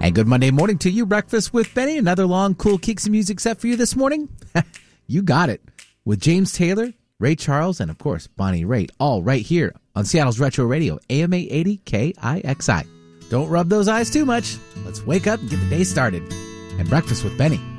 And good Monday morning to you. Breakfast with Benny. Another long, cool Kicks and music set for you this morning. You got it. With James Taylor, Ray Charles, and of course, Bonnie Raitt. All right here on Seattle's Retro Radio, AMA 80 KIXI. Don't rub those eyes too much. Let's wake up and get the day started. And Breakfast with Benny.